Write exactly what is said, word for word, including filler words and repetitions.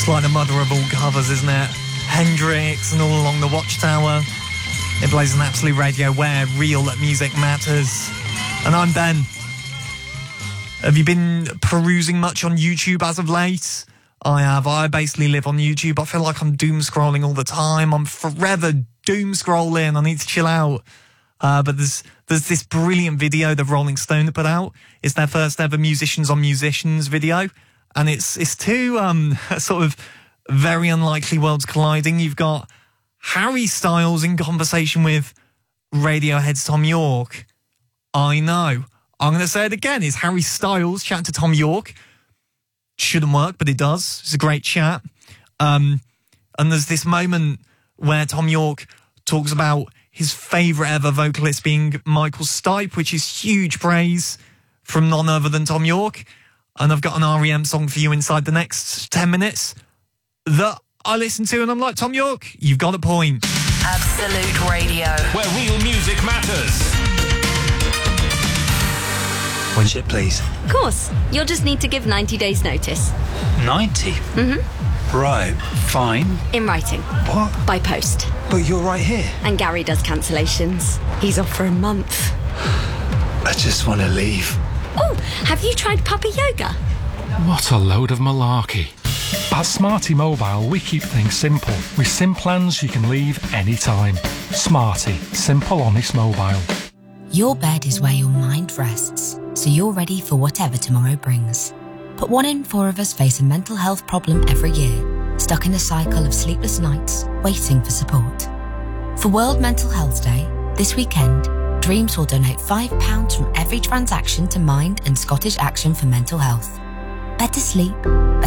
like the mother of all covers, isn't it? Hendrix and All Along the Watchtower. It plays an absolute radio where real music matters. And I'm Ben. Have you been perusing much on YouTube as of late? I have. I basically live on YouTube. I feel like I'm doom scrolling all the time. I'm forever doom scrolling. I need to chill out. Uh, but there's there's this brilliant video that Rolling Stone put out. It's their first ever Musicians on Musicians video. And it's it's two um, sort of very unlikely worlds colliding. You've got Harry Styles in conversation with Radiohead's Tom York. I know. I'm going to say it again. It's Harry Styles chatting to Tom York. Shouldn't work, but it does. It's a great chat. Um, and there's this moment where Tom York talks about his favourite ever vocalist being Michael Stipe, which is huge praise from none other than Tom York. And I've got an R E M song for you inside the next ten minutes that I listen to and I'm like, Tom York, you've got a point. Absolute Radio, where real music matters. One ship, please. Of course. You'll just need to give ninety days notice. ninety? Mm-hmm. Right, fine. In writing. What? By post. But you're right here. And Gary does cancellations. He's off for a month. I just want to leave. Oh, have you tried puppy yoga? What a load of malarkey. At Smarty Mobile, we keep things simple. With SIM plans you can leave anytime. Smarty. Simple, honest mobile. Your bed is where your mind rests, so you're ready for whatever tomorrow brings. But one in four of us face a mental health problem every year, stuck in a cycle of sleepless nights, waiting for support. For World Mental Health Day, this weekend, Dreams will donate five pounds from every transaction to Mind and Scottish Action for Mental Health. Better sleep, better